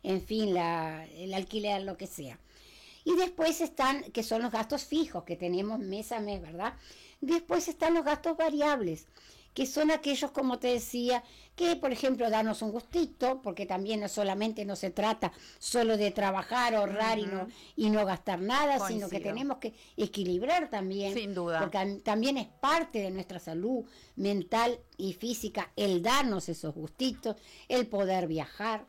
en fin, el alquiler, lo que sea. Y después están, que son los gastos fijos que tenemos mes a mes, ¿verdad? Después están los gastos variables, que son aquellos, como te decía, que por ejemplo darnos un gustito, porque también no se trata solo de trabajar, ahorrar y no gastar nada, Coincido. sino que tenemos que equilibrar también. Sin duda. Porque también es parte de nuestra salud mental y física el darnos esos gustitos, el poder viajar,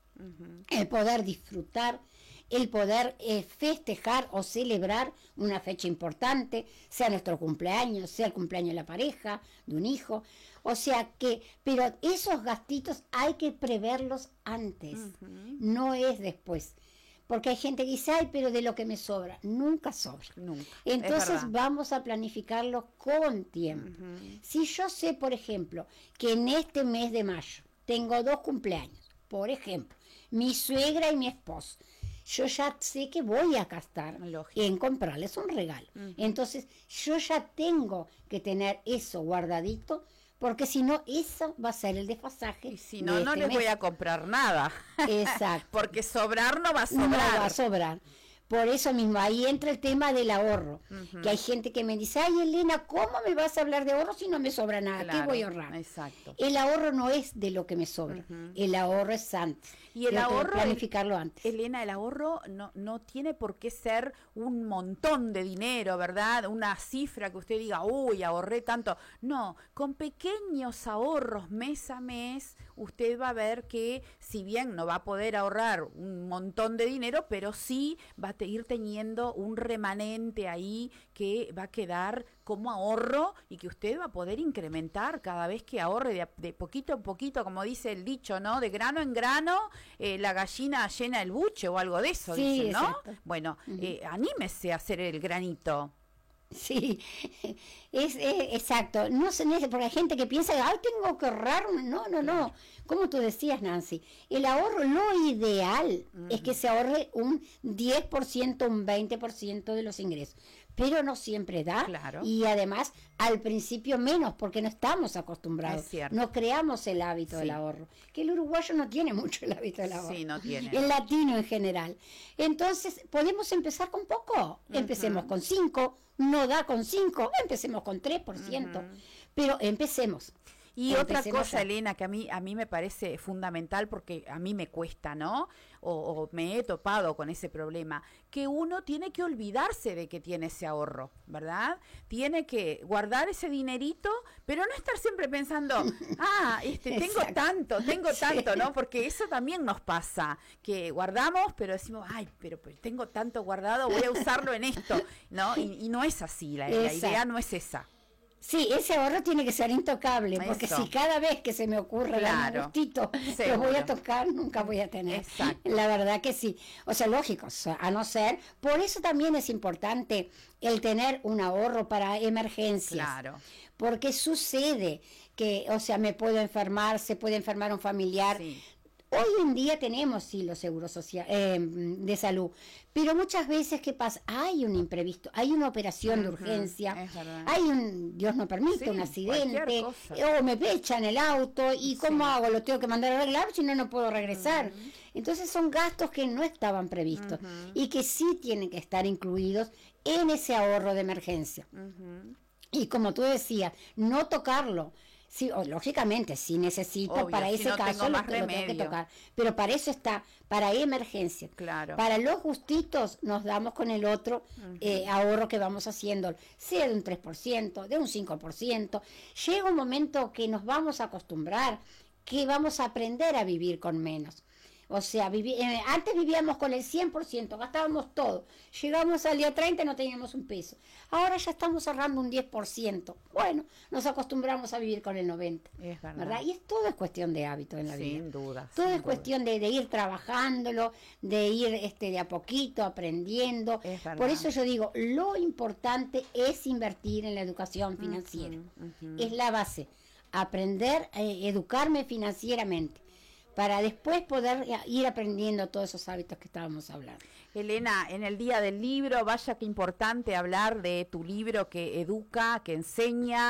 el poder disfrutar, el poder festejar o celebrar una fecha importante, sea nuestro cumpleaños, sea el cumpleaños de la pareja, de un hijo, o sea que, pero esos gastitos hay que preverlos antes, no es después, porque hay gente que dice, ay, pero de lo que me sobra, nunca sobra. Nunca. Entonces vamos a planificarlo con tiempo. Si yo sé, por ejemplo, que en este mes de mayo tengo 2 cumpleaños, por ejemplo, mi suegra y mi esposo, yo ya sé que voy a gastar en comprarles un regalo. Entonces, yo ya tengo que tener eso guardadito, porque si no, eso va a ser el desfasaje. Y si no, no les voy a comprar nada. Exacto. Porque sobrar no va a sobrar. No va a sobrar. Por eso mismo, ahí entra el tema del ahorro, que hay gente que me dice, ay Elena, ¿cómo me vas a hablar de ahorro si no me sobra nada? Claro, ¿qué voy a ahorrar? Exacto. El ahorro no es de lo que me sobra, el ahorro es antes. Y el ahorro, planificarlo antes. Elena, el ahorro no tiene por qué ser un montón de dinero, ¿verdad? Una cifra que usted diga, uy, ahorré tanto. No, con pequeños ahorros mes a mes, usted va a ver que si bien no va a poder ahorrar un montón de dinero, pero sí va a ir teniendo un remanente ahí que va a quedar como ahorro y que usted va a poder incrementar cada vez que ahorre de poquito en poquito, como dice el dicho, ¿no? De grano en grano, la gallina llena el buche o algo de eso, sí, dicen, ¿no? Exacto. Bueno, anímese a hacer el granito. Sí, es exacto. No se necesita, porque hay gente que piensa, ay, tengo que ahorrar. No. Como tú decías, Nancy, el ahorro, lo ideal es que se ahorre un 10%, un 20% de los ingresos. Pero no siempre da. Claro. Y además, al principio menos, porque no estamos acostumbrados. Es cierto. No creamos el hábito del ahorro. Que el uruguayo no tiene mucho el hábito del ahorro. Sí, no tiene. El latino en general. Entonces, podemos empezar con poco. Empecemos con 5. No da con 5, empecemos con 3%, pero empecemos. Y otra cosa, Elena, que a mí me parece fundamental, porque a mí me cuesta, ¿no? O me he topado con ese problema, que uno tiene que olvidarse de que tiene ese ahorro, ¿verdad? Tiene que guardar ese dinerito, pero no estar siempre pensando, tengo tanto, ¿no? Porque eso también nos pasa, que guardamos, pero decimos, ay, pero tengo tanto guardado, voy a usarlo en esto, ¿no? Y no es así, la idea no es esa. Sí, ese ahorro tiene que ser intocable, porque Eso. si cada vez que se me ocurre darme un gustito, lo voy a tocar, nunca voy a tener. Exacto. La verdad que sí. O sea, lógico, a no ser, por eso también es importante el tener un ahorro para emergencias. Claro. Porque sucede que, o sea, me puedo enfermar, se puede enfermar un familiar. Sí. Hoy en día tenemos, sí, los seguros de salud, pero muchas veces, ¿qué pasa? Hay un imprevisto, hay una operación de urgencia, hay Dios no permite, un accidente, o me echan el auto, y ¿cómo hago? Lo tengo que mandar a arreglar, si no, no puedo regresar. Entonces son gastos que no estaban previstos y que sí tienen que estar incluidos en ese ahorro de emergencia. Y como tú decías, no tocarlo. Sí, lógicamente, sí necesito, obvio, para ese no caso lo tengo que tocar, pero para eso está, para emergencia. Claro. Para los gustitos nos damos con el otro ahorro que vamos haciendo, sea de un 3%, de un 5%. Llega un momento que nos vamos a acostumbrar, que vamos a aprender a vivir con menos. O sea, antes vivíamos con el 100%, gastábamos todo. Llegamos al día 30 y no teníamos un peso. Ahora ya estamos ahorrando un 10%. Bueno, nos acostumbramos a vivir con el 90%. Es ¿verdad? Y todo es cuestión de hábito en la vida. Sin duda. Todo es cuestión de ir trabajándolo, de ir de a poquito aprendiendo. Por eso yo digo, lo importante es invertir en la educación financiera. Es la base. Aprender, educarme financieramente, para después poder ir aprendiendo todos esos hábitos que estábamos hablando. Elena, en el Día del Libro, vaya que importante hablar de tu libro que educa, que enseña,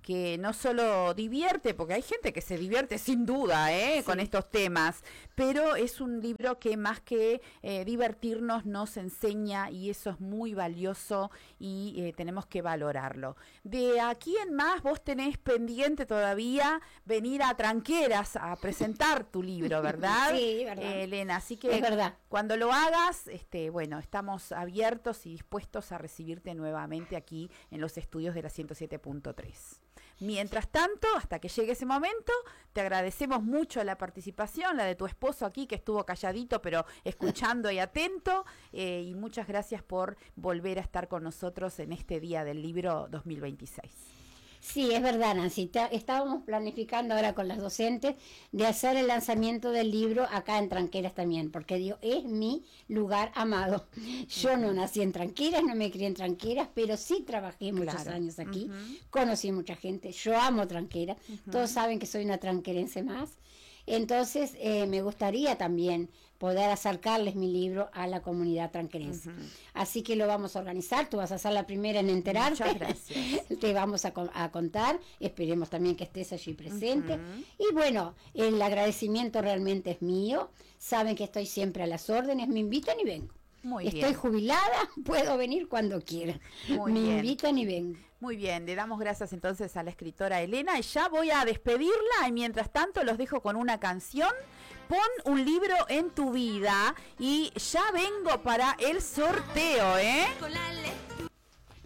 que no solo divierte, porque hay gente que se divierte sin duda con estos temas, pero es un libro que más que divertirnos nos enseña, y eso es muy valioso y tenemos que valorarlo. De aquí en más vos tenés pendiente todavía venir a Tranqueras a presentar tu libro, ¿verdad? Sí, verdad. Elena, así que es verdad. Cuando lo hagas, bueno, estamos abiertos y dispuestos a recibirte nuevamente aquí en los estudios de la 107.3. Mientras tanto, hasta que llegue ese momento, te agradecemos mucho la participación, la de tu esposo aquí, que estuvo calladito, pero escuchando y atento, y muchas gracias por volver a estar con nosotros en este Día del Libro 2026. Sí, es verdad, Nancy. Estábamos planificando ahora con las docentes de hacer el lanzamiento del libro acá en Tranqueras también, porque digo, es mi lugar amado. Yo no nací en Tranqueras, no me crié en Tranqueras, pero sí trabajé muchos años aquí, conocí mucha gente, yo amo Tranqueras, todos saben que soy una tranquerense más. Entonces, me gustaría también poder acercarles mi libro a la comunidad tranquerense. Así que lo vamos a organizar, tú vas a ser la primera en enterarte. Muchas gracias. Te vamos a contar, esperemos también que estés allí presente. Y bueno, el agradecimiento realmente es mío, saben que estoy siempre a las órdenes, me invitan y vengo. Estoy jubilada, puedo venir cuando quiera. Me invitan y vengo. Muy bien, le damos gracias entonces a la escritora Elena y ya voy a despedirla, y mientras tanto los dejo con una canción. Pon un libro en tu vida y ya vengo para el sorteo, ¿eh?